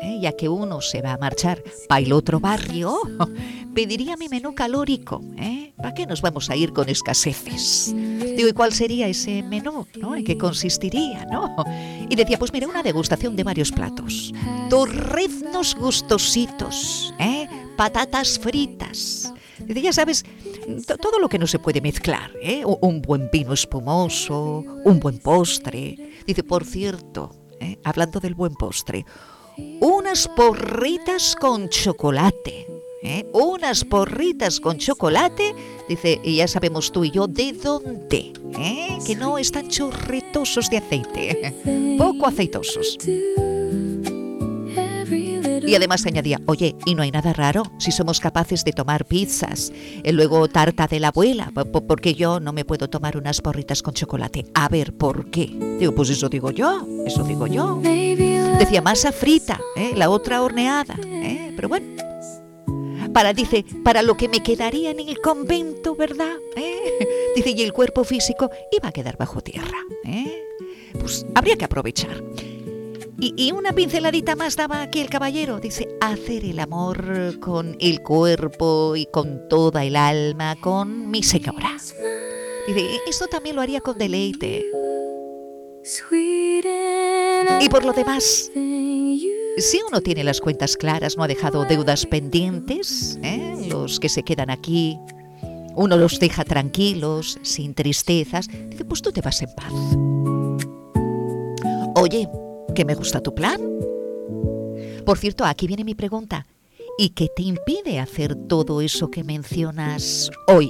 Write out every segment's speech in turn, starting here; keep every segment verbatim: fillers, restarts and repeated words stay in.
¿eh? Ya que uno se va a marchar para el otro barrio, pediría mi menú calórico, ¿eh? ¿Para qué nos vamos a ir con escaseces? Digo, ¿y cuál sería ese menú, ¿no? ¿En qué consistiría, no? Y decía, pues mira, una degustación de varios platos. Torreznos gustositos, ¿eh? Patatas fritas. Dice, ya sabes, to- todo lo que no se puede mezclar, ¿eh? U- Un buen vino espumoso, un buen postre. Dice, por cierto, ¿eh? Hablando del buen postre, unas porritas con chocolate. ¿Eh? Unas porritas con chocolate, dice, y ya sabemos tú y yo de dónde, ¿eh? Que no están chorretosos de aceite, poco aceitosos. Y además añadía, oye, y no hay nada raro si somos capaces de tomar pizzas, y luego tarta de la abuela, porque yo no me puedo tomar unas porritas con chocolate. A ver, ¿por qué? Digo, pues eso digo yo, eso digo yo. Decía masa frita, ¿eh? La otra horneada, ¿eh? Pero bueno. Para, dice, para lo que me quedaría en el convento, ¿verdad? ¿Eh? Dice, y el cuerpo físico iba a quedar bajo tierra, ¿eh? Pues habría que aprovechar. Y, y una pinceladita más daba aquí el caballero. Dice, hacer el amor con el cuerpo y con toda el alma, con mi señora. Dice, esto también lo haría con deleite. Y por lo demás, si uno tiene las cuentas claras, no ha dejado deudas pendientes, ¿eh? Los que se quedan aquí, uno los deja tranquilos, sin tristezas, dice, pues tú te vas en paz. Oye, que me gusta tu plan. Por cierto, aquí viene mi pregunta. ¿Y qué te impide hacer todo eso que mencionas hoy?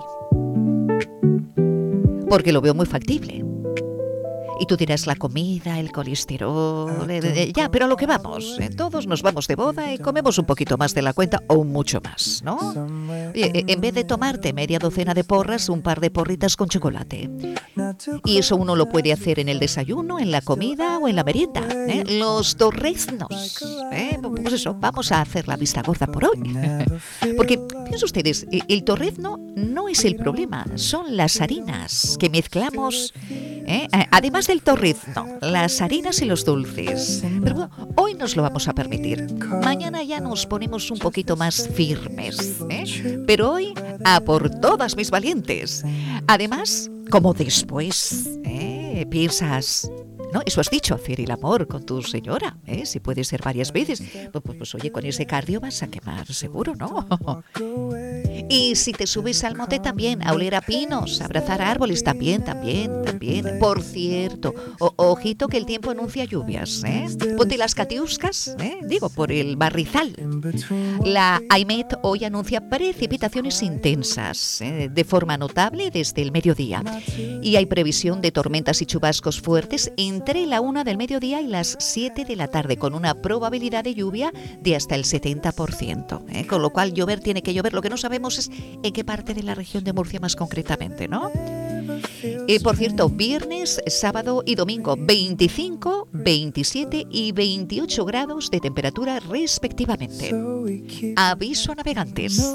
Porque lo veo muy factible. Y tú dirás la comida, el colesterol, eh, eh, ya, pero a lo que vamos, eh, todos nos vamos de boda y comemos un poquito más de la cuenta o mucho más, ¿no? Oye, eh, en vez de tomarte media docena de porras, un par de porritas con chocolate. Y eso uno lo puede hacer en el desayuno, en la comida o en la merienda, ¿eh? Los torreznos, ¿eh? Pues eso, vamos a hacer la vista gorda por hoy. Porque, piensen ustedes, el torrezno no es el problema, son las harinas que mezclamos, ¿eh? Además del torrezno, las harinas y los dulces. Pero bueno, hoy nos lo vamos a permitir. Mañana ya nos ponemos un poquito más firmes, ¿eh? Pero hoy, a por todas mis valientes. Además, como después, ¿eh? Piensas, ¿no? Eso has dicho, hacer el amor con tu señora, ¿eh? Si puede ser varias veces. Pues, pues, pues oye, con ese cardio vas a quemar seguro, ¿no? Y si te subes al monte también, a oler a pinos, a abrazar árboles también, también, también. Por cierto, o, ojito que el tiempo anuncia lluvias, ¿eh? Ponte las catiuscas, ¿eh? Digo, por el barrizal. La AEMET hoy anuncia precipitaciones intensas, ¿eh? De forma notable desde el mediodía. Y hay previsión de tormentas y chubascos fuertes entre la una del mediodía y las siete de la tarde, con una probabilidad de lluvia de hasta el setenta por ciento, ¿eh? Con lo cual llover tiene que llover. Lo que no sabemos es en qué parte de la región de Murcia más concretamente, ¿no? Eh, por cierto, viernes, sábado y domingo, veinticinco, veintisiete y veintiocho grados de temperatura respectivamente. Aviso a navegantes.